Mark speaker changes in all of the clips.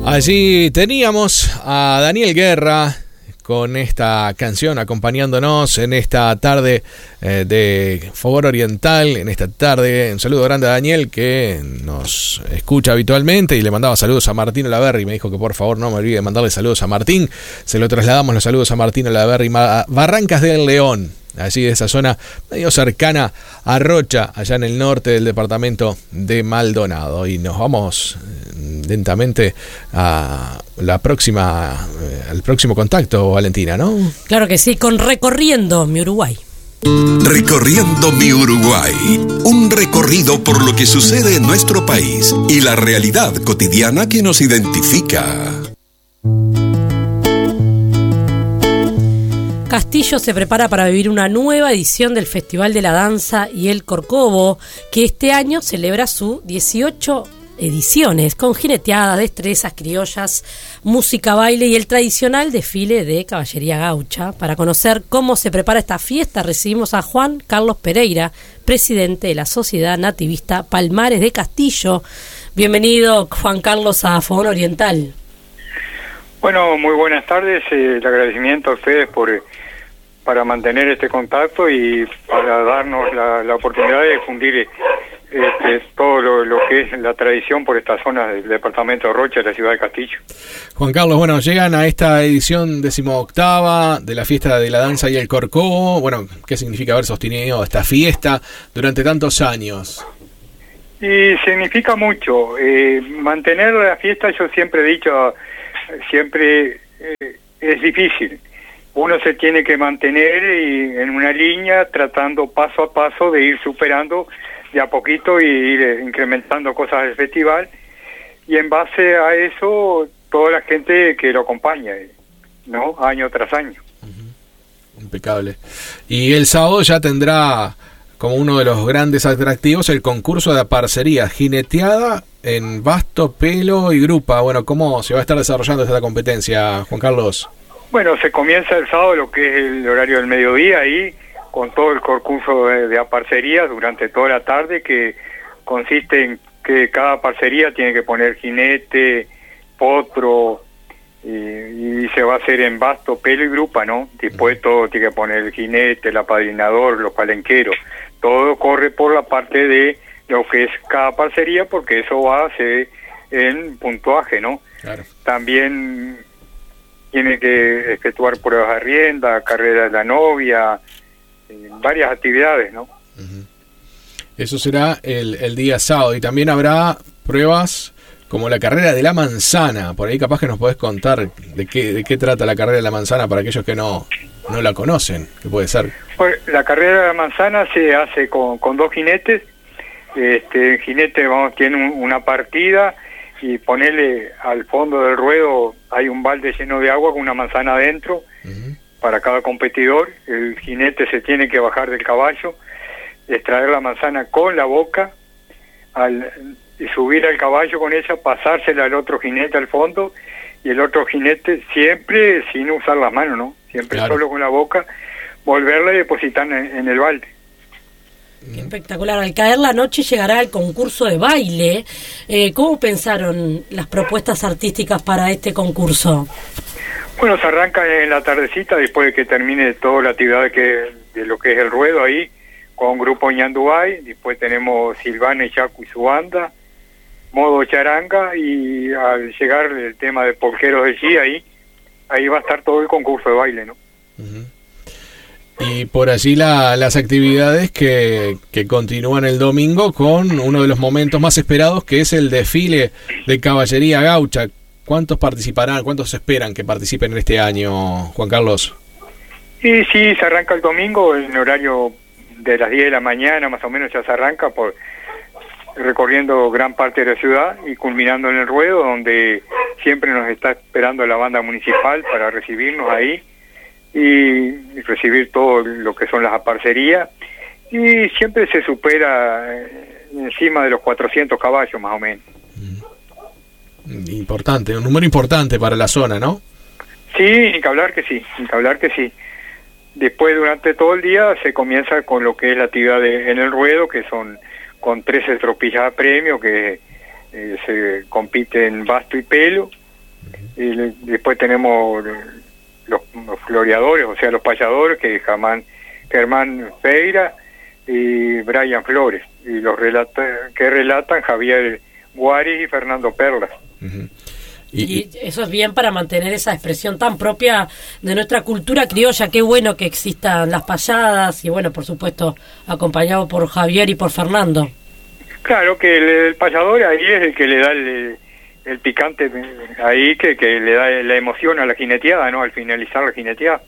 Speaker 1: Allí teníamos a Daniel Guerra con esta canción acompañándonos en esta tarde de Fogón Oriental, en esta tarde. Un saludo grande a Daniel, que nos escucha habitualmente, y le mandaba saludos a Martín Olaverri. Me dijo que por favor no me olvide de mandarle saludos a Martín. Se lo trasladamos los saludos a Martín Olaverri, Barrancas del León, allí de esa zona medio cercana a Rocha, allá en el norte del departamento de Maldonado. Y nos vamos lentamente a la próxima, al próximo contacto, Valentina, ¿no?
Speaker 2: Claro que sí, con Recorriendo mi Uruguay.
Speaker 3: Recorriendo mi Uruguay, un recorrido por lo que sucede en nuestro país y la realidad cotidiana que nos identifica.
Speaker 2: Castillo se prepara para vivir una nueva edición del Festival de la Danza y el Corcovo, que este año celebra su 18 ediciones, con jineteadas, destrezas criollas, música, baile y el tradicional desfile de caballería gaucha. Para conocer cómo se prepara esta fiesta, recibimos a Juan Carlos Pereira, presidente de la Sociedad Nativista Palmares de Castillo. Bienvenido, Juan Carlos, a Fogón Oriental.
Speaker 4: Bueno, muy buenas tardes. El agradecimiento a ustedes para mantener este contacto y para darnos la oportunidad de difundir todo lo que es la tradición por esta zona del departamento de Rocha, de la ciudad de Castillo.
Speaker 1: Juan Carlos, bueno, llegan a esta edición 18ª de la fiesta de la danza y el Corcovo. Bueno, ¿qué significa haber sostenido esta fiesta durante tantos años?
Speaker 4: Y significa mucho. Mantener la fiesta, yo siempre he dicho, es difícil. Uno se tiene que mantener en una línea, tratando paso a paso de ir superando de a poquito y ir incrementando cosas del festival, y en base a eso toda la gente que lo acompaña, ¿no? Año tras año.
Speaker 1: Impecable. Y el sábado ya tendrá como uno de los grandes atractivos el concurso de parcería, jineteada en basto, pelo y grupa. Bueno, ¿cómo se va a estar desarrollando esta competencia, Juan Carlos?
Speaker 4: Bueno, se comienza el sábado, lo que es el horario del mediodía, ahí con todo el concurso de parcerías durante toda la tarde, que consiste en que cada parcería tiene que poner jinete, potro, y se va a hacer en basto, pelo y grupa, ¿no? Después todo tiene que poner el jinete, el apadrinador, los palenqueros. Todo corre por la parte de lo que es cada parcería, porque eso va a ser en puntuaje, ¿no?
Speaker 1: Claro.
Speaker 4: También tiene que efectuar pruebas de rienda, carrera de la novia, varias actividades, ¿no?
Speaker 1: Eso será el día sábado. Y también habrá pruebas como la carrera de la manzana. Por ahí capaz que nos podés contar de qué trata la carrera de la manzana para aquellos que no la conocen. ¿Qué puede ser?
Speaker 4: Pues, la carrera de la manzana se hace con dos jinetes. El jinete tiene una partida, y ponerle al fondo del ruedo hay un balde lleno de agua con una manzana adentro. Para cada competidor. El jinete se tiene que bajar del caballo, extraer la manzana con la boca, y subir al caballo con ella, pasársela al otro jinete al fondo, y el otro jinete siempre sin usar las manos, ¿no? Siempre claro, solo con la boca, volverla y depositar en el balde.
Speaker 2: Qué espectacular. Al caer la noche llegará el concurso de baile. ¿Cómo pensaron las propuestas artísticas para este concurso?
Speaker 4: Bueno, se arranca en la tardecita, después de que termine toda la actividad de lo que es el ruedo ahí, con Grupo Ñandubay. Después tenemos Silvana y Chaco y su banda, modo charanga, y al llegar el tema de polqueros de G, ahí va a estar todo el concurso de baile, ¿no?
Speaker 1: Y por allí las actividades que continúan el domingo con uno de los momentos más esperados, que es el desfile de caballería gaucha. ¿Cuántos participarán? ¿Cuántos esperan que participen en este año, Juan Carlos?
Speaker 4: Y sí, se arranca el domingo en horario de las 10 de la mañana, más o menos ya se arranca, recorriendo gran parte de la ciudad y culminando en el ruedo, donde siempre nos está esperando la banda municipal para recibirnos ahí y recibir todo lo que son las parcerías, y siempre se supera encima de los 400 caballos más o menos.
Speaker 1: Importante, un número importante para la zona, ¿no?
Speaker 4: Sí, ni que hablar que sí. Después, durante todo el día, se comienza con lo que es la actividad en el ruedo, que son con 13 tropillas a premio, que se compite en basto y pelo, Después tenemos los floreadores, o sea, los payadores, que Germán Feira y Brian Flores, y los que relatan Javier Guaris y Fernando Perlas.
Speaker 1: Uh-huh.
Speaker 2: Y eso es bien para mantener esa expresión tan propia de nuestra cultura criolla. Qué bueno que existan las payadas y, bueno, por supuesto, acompañado por Javier y por Fernando.
Speaker 4: Claro que el payador ahí es el que le da el picante ahí, que le da la emoción a la jineteada, ¿no? Al finalizar la jineteada.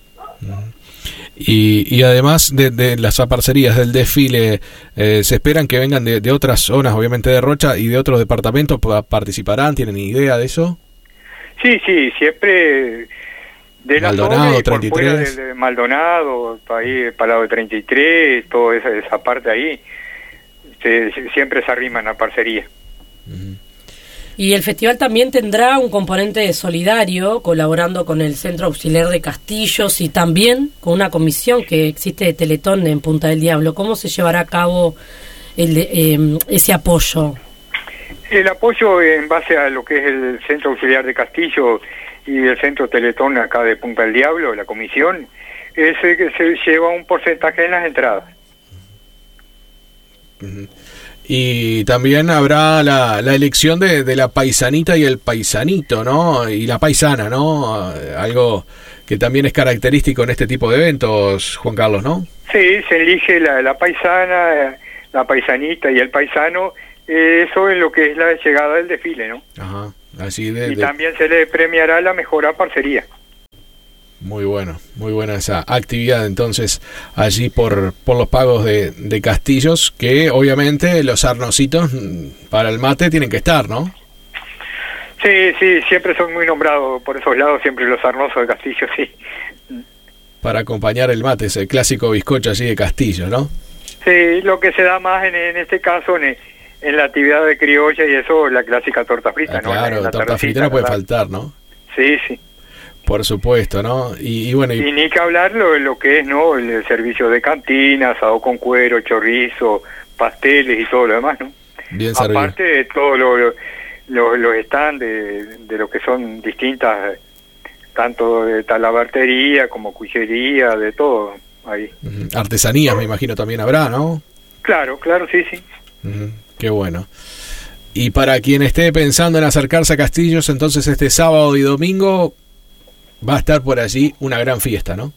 Speaker 1: Y además de las aparcerías del desfile, ¿se esperan que vengan de otras zonas, obviamente de Rocha, y de otros departamentos? ¿Participarán? ¿Tienen idea de eso?
Speaker 4: Sí, siempre de
Speaker 1: Maldonado,
Speaker 4: la zona,
Speaker 1: 33.
Speaker 4: Por fuera de Maldonado, ahí para lado de 33, toda esa parte ahí, siempre se arriman a parcería.
Speaker 1: Uh-huh.
Speaker 2: Y el festival también tendrá un componente solidario, colaborando con el Centro Auxiliar de Castillos y también con una comisión que existe de Teletón en Punta del Diablo. ¿Cómo se llevará a cabo ese apoyo?
Speaker 4: El apoyo en base a lo que es el Centro Auxiliar de Castillo y el Centro Teletón acá de Punta del Diablo, la comisión, es que se lleva un porcentaje en las entradas.
Speaker 1: Uh-huh. Y también habrá la elección de la paisanita y el paisanito, ¿no? Y la paisana, ¿no? Algo que también es característico en este tipo de eventos, Juan Carlos, ¿no?
Speaker 4: Sí, se elige la paisana, la paisanita y el paisano. Eso es lo que es la llegada del desfile, ¿no?
Speaker 1: Ajá, así
Speaker 4: también se le premiará la mejor parcería.
Speaker 1: Muy buena esa actividad entonces allí por los pagos de Castillos, que obviamente los arnositos para el mate tienen que estar, ¿no?
Speaker 4: Sí, siempre son muy nombrados por esos lados, siempre los arnosos de Castillo, sí.
Speaker 1: Para acompañar el mate, ese clásico bizcocho allí de Castillo, ¿no?
Speaker 4: Sí, lo que se da más en este caso en la actividad de criolla y eso, la clásica torta frita, ¿no?
Speaker 1: Claro, la torta frita no puede faltar, ¿no?
Speaker 4: Sí.
Speaker 1: Por supuesto, ¿no? Y bueno...
Speaker 4: Y ni que hablar lo que es, ¿no? El servicio de cantina, asado con cuero, chorizo, pasteles y todo lo demás, ¿no?
Speaker 1: Bien servido.
Speaker 4: Aparte de todo los stands de lo que son distintas, tanto de talabartería como cuillería, de todo ahí.
Speaker 1: Uh-huh. Artesanías, me imagino, también habrá, ¿no?
Speaker 4: Claro, sí.
Speaker 1: Uh-huh. Qué bueno. Y para quien esté pensando en acercarse a Castillos, entonces este sábado y domingo va a estar por allí una gran fiesta, ¿no?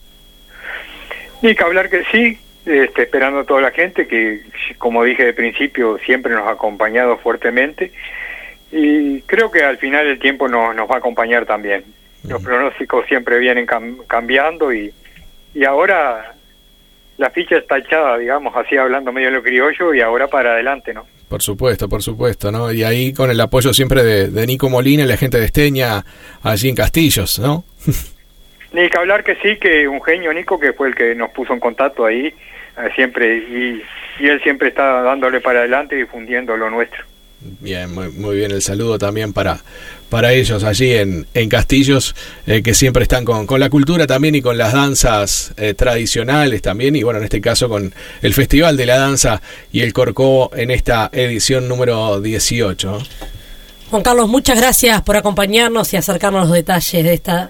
Speaker 4: Ni que hablar que sí, esperando a toda la gente que, como dije de principio, siempre nos ha acompañado fuertemente, y creo que al final el tiempo nos va a acompañar también. Los pronósticos siempre vienen cambiando y ahora la ficha está echada, digamos, así hablando medio de lo criollo, y ahora para adelante, ¿no?
Speaker 1: Por supuesto, ¿no? Y ahí con el apoyo siempre de Nico Molina y la gente de Esteña allí en Castillos, ¿no?
Speaker 4: Ni que hablar que sí, que un genio Nico, que fue el que nos puso en contacto ahí, siempre, y él siempre está dándole para adelante y difundiendo lo nuestro.
Speaker 1: Bien, muy bien, el saludo también para ellos allí en Castillos, que siempre están con la cultura también y con las danzas tradicionales también, y bueno, en este caso con el Festival de la Danza y el Corcovó en esta edición número 18.
Speaker 2: Juan Carlos, muchas gracias por acompañarnos y acercarnos los detalles de estas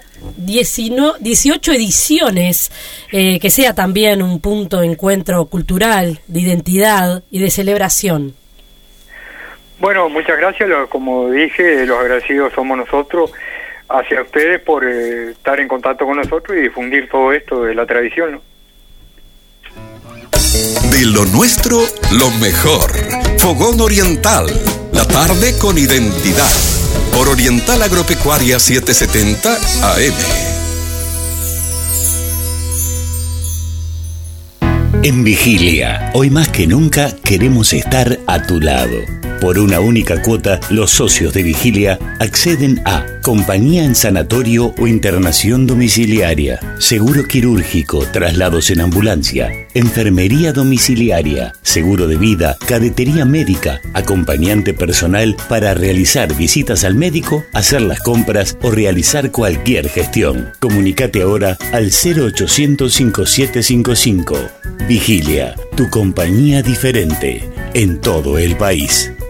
Speaker 2: 18 ediciones, que sea también un punto de encuentro cultural, de identidad y de celebración.
Speaker 4: Bueno, muchas gracias. Como dije, los agradecidos somos nosotros hacia ustedes por estar en contacto con nosotros y difundir todo esto de la tradición, ¿no?
Speaker 3: De lo nuestro, lo mejor. Fogón Oriental. La tarde con identidad. Por Oriental Agropecuaria 770 AM.
Speaker 5: En Vigilia, hoy más que nunca queremos estar a tu lado. Por una única cuota, los socios de Vigilia acceden a compañía en sanatorio o internación domiciliaria, seguro quirúrgico, traslados en ambulancia, enfermería domiciliaria, seguro de vida, cadetería médica, acompañante personal para realizar visitas al médico, hacer las compras o realizar cualquier gestión. Comunicate ahora al 0800 5755. Vigilia, tu compañía diferente en todo el país.